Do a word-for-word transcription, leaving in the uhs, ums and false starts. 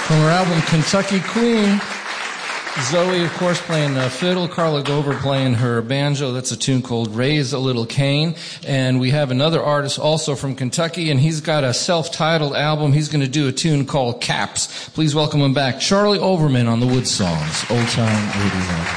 From her album Kentucky Queen, Zoe, of course, playing the fiddle, Carla Gover playing her banjo. That's a tune called Raise a Little Cain. And we have another artist also from Kentucky, and he's got a self-titled album. He's going to do a tune called Caps. Please welcome him back, Charlie Overman on the Wood Songs, Old Time Radio.